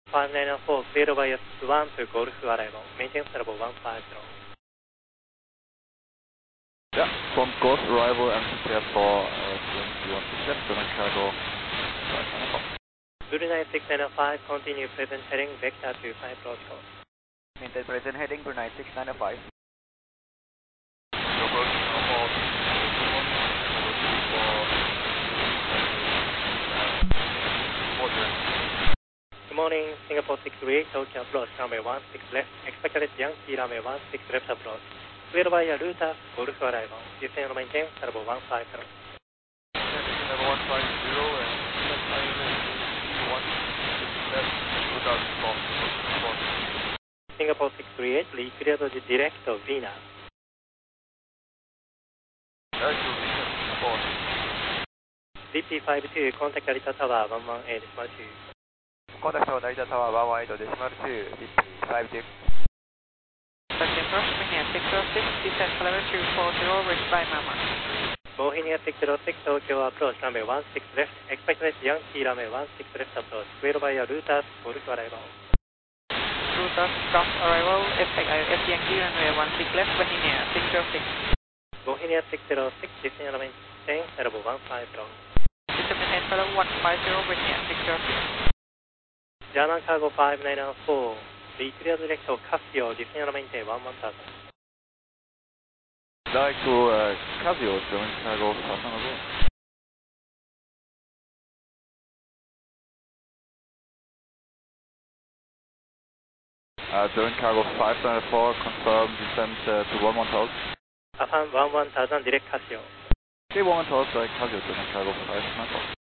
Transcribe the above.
5904, cleared by S1 to Golf arrival. Maintain level 150. Yeah, from Golf arrival and prepare for 21 left, German cargo 594. Blue 9695, continue present heading, vector to 5 protocol. Maintain present heading, Blue 9695. Good morning, Singapore 638, Tokyo approach, runway 16 left, expected Yankee runway 16 left approach. Cleared by Ruta, Golf arrival. Descend maintain, level 150. Level 150 and Singapore 638, cleared the direct of Venus. VP52, contact Arita Tower 118.2. Contact Arita Tower 118.2, VP52. Section first, Bohemia 606, descent telemetry 40, reach by Mama. Bohemia 606, Tokyo approach, runway 16 left, expected Yankee runway 16 left approach, cleared by Ruta, Golf arrival. Ruta, stop arrival, F Yankee runway 16 left, Bohemia 606. Bohemia 606, descend maintain, level 150. Descend maintain level 150, Bohemia 606. German cargo 5904, clear direct of Casio, descend maintain 11000. Direct to Casio, German cargo 594. German cargo 594, confirm descent to 11000. Affirm 11000, direct Casio. Okay, 11000, direct Casio, German cargo 594.